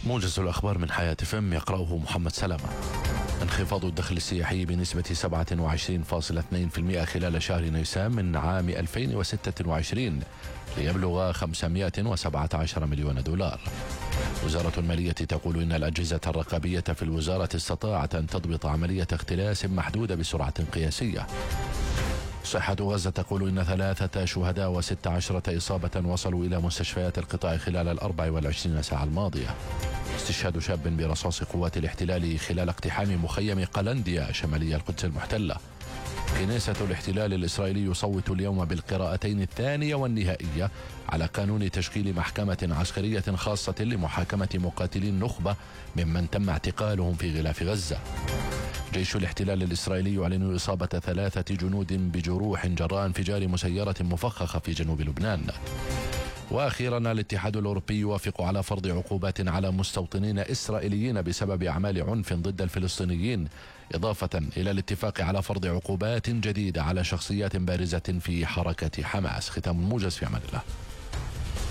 موجز الأخبار من حياة فم يقرأه محمد سلامة. انخفاض الدخل السياحي بنسبة 27.2% خلال شهر نيسان من عام 2026 ليبلغ 517 مليون دولار. وزارة المالية تقول إن الأجهزة الرقابية في الوزارة استطاعت أن تضبط عملية اختلاس محدودة بسرعة قياسية. صحة غزة تقول إن 3 شهداء و16 إصابة وصلوا إلى مستشفيات القطاع خلال 24 ساعة الماضية. استشهاد شاب برصاص قوات الاحتلال خلال اقتحام مخيم قلنديا شمالي القدس المحتلة. كنيسة الاحتلال الإسرائيلي يصوت اليوم بالقراءتين الثانية والنهائية على قانون تشكيل محكمة عسكرية خاصة لمحاكمة مقاتلي النخبة ممن تم اعتقالهم في غلاف غزة. جيش الاحتلال الإسرائيلي يعلن إصابة 3 جنود بجروح جراء انفجار مسيرة مفخخة في جنوب لبنان. وأخيرا الاتحاد الأوروبي يوافق على فرض عقوبات على مستوطنين إسرائيليين بسبب أعمال عنف ضد الفلسطينيين، إضافة إلى الاتفاق على فرض عقوبات جديدة على شخصيات بارزة في حركة حماس. ختام الموجز، في أمان الله.